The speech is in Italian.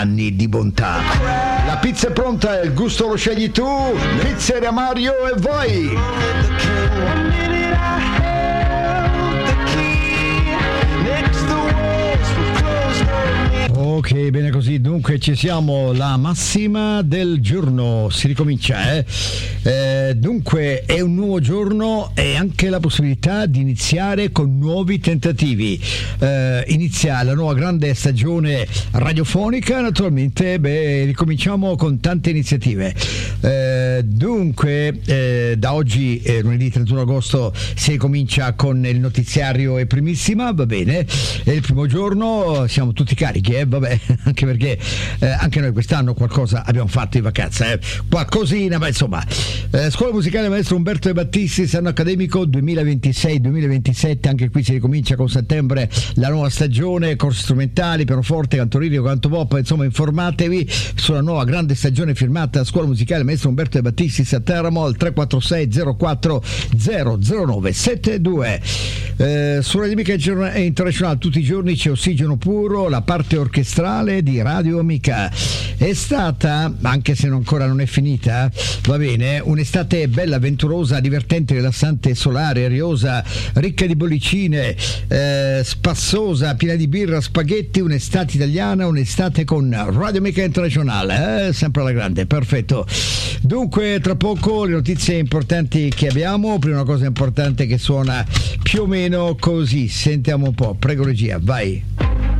anni di bontà. La pizza è pronta, il gusto lo scegli tu. Pizzeria Mario e vai! Ok, bene così, dunque ci siamo, la massima del giorno, si ricomincia, dunque è un nuovo giorno e anche la possibilità di iniziare con nuovi tentativi, inizia la nuova grande stagione radiofonica, naturalmente ricominciamo con tante iniziative, dunque da oggi, lunedì 31 agosto, si ricomincia con il notiziario e primissima, va bene, è il primo giorno, siamo tutti carichi, vabbè, anche perché anche noi quest'anno qualcosa abbiamo fatto in vacanza, qualcosina, ma insomma. Scuola musicale Maestro Umberto De Battisti, anno accademico 2026-2027, anche qui si ricomincia con settembre la nuova stagione, corsi strumentali, pianoforte, canto lirico, canto pop, insomma informatevi sulla nuova grande stagione firmata a Scuola musicale Maestro Umberto De Battisti a Teramo al 346 04 009 72. Su Radio Amica Internazionale tutti i giorni c'è Ossigeno Puro, la parte orchestrale di Radio Amica. È stata, anche se ancora non è finita, va bene, un'estate bella, avventurosa, divertente, rilassante, solare, ariosa, ricca di bollicine, spassosa, piena di birra, spaghetti, un'estate italiana, un'estate con Radio Amica Internazionale, sempre alla grande, perfetto. Dunque tra poco le notizie importanti che abbiamo, prima una cosa importante che suona più o meno così, sentiamo un po', prego regia, vai.